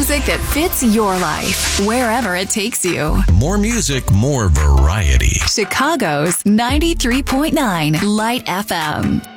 music that fits your life, wherever it takes you. More music, more variety. Chicago's 93.9 Light FM.